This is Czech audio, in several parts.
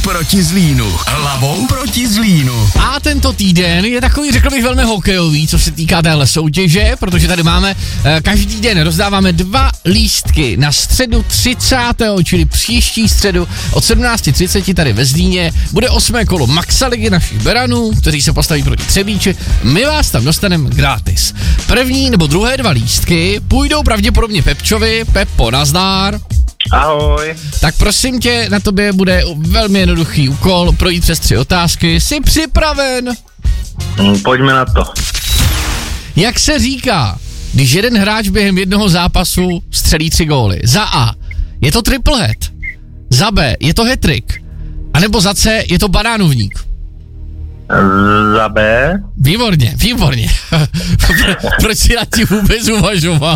proti Zlínu. Hlavou proti Zlínu. A tento týden je takový, řekl bych, velmi hokejový, co se týká téhle soutěže, protože tady máme, každý den rozdáváme 2 lístky na středu 30. čili příští středu od 17:30 tady ve Zlíně. Bude 8. kolo Maxa ligy našich beranů, kteří se postaví proti Třebíči. My vás tam dostaneme gratis. První nebo druhé 2 lístky půjdou pravděpodobně Pepčovi. Pepo, nazdár. Ahoj. Tak prosím tě, na tobě bude velmi jednoduchý úkol projít přes 3 otázky. Jsi připraven? Pojďme na to. Jak se říká, když jeden hráč během jednoho zápasu střelí 3 góly? Za A je to triple head, za B je to hat-trick, anebo za C je to banánovník? Za B. Výborně. Proč si na tím vůbec uvažoval?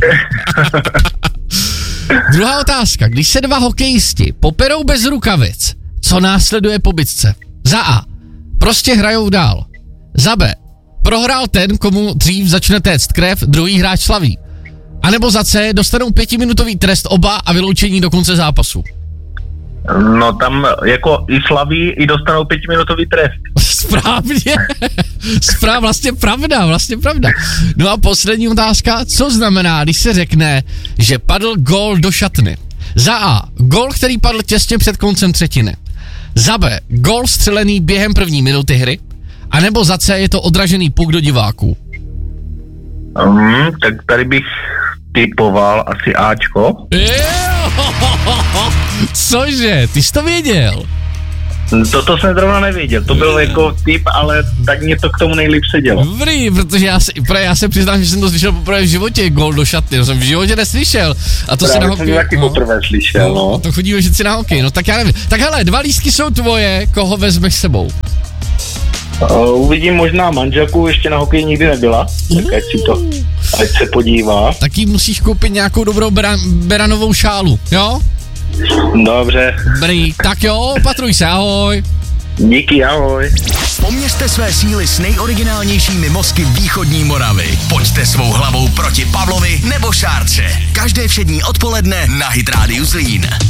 Druhá otázka. Když se 2 hokejisti poperou bez rukavic, co následuje po bitce? Za A. Prostě hrajou dál. Za B. Prohrál ten, komu dřív začne téct krev, druhý hráč slaví. A nebo za C. Dostanou 5minutový trest oba a vyloučení do konce zápasu. No tam jako i slaví, i dostanou 5minutový trest. Správně. Vlastně pravda. No a poslední otázka. Co znamená, když se řekne, že padl gól do šatny? Za A. Gól, který padl těsně před koncem třetiny. Za B. Gól střelený během první minuty hry. A nebo za C je to odražený puk do diváků. Tak tady bych typoval asi Ačko. Cože? Ty jsi to věděl? Toto jsem zrovna nevěděl, to byl jako tip, ale tak mě to k tomu nejlíp sedělo. Dobrý, protože já se přiznám, že jsem to slyšel poprvé v životě, gól do šatny, to jsem v životě neslyšel. A to se na hokej... taky poprvé slyšel, no. To chodíme vždycky na hokej, no tak já nevím. Tak hele, 2 lístky jsou tvoje, koho vezmeš sebou? Uvidím možná manželku, ještě na hokeji nikdy nebyla, tak ať se podívá. Tak jí musíš koupit nějakou dobrou beranovou šálu, jo? Dobře. Dobrý, tak jo, opatruj se, ahoj. Díky, ahoj. Poměřte své síly s nejoriginálnějšími mozky východní Moravy. Pojďte svou hlavou proti Pavlovi nebo Šárče. Každé všední odpoledne na Hit Radio Zlín.